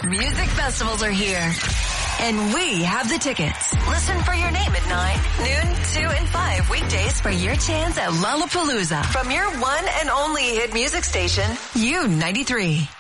Music festivals are here. And we have the tickets. Listen for your name at 9, noon, 2, and 5 weekdays for your chance at Lollapalooza from your one and only hit music station, U93.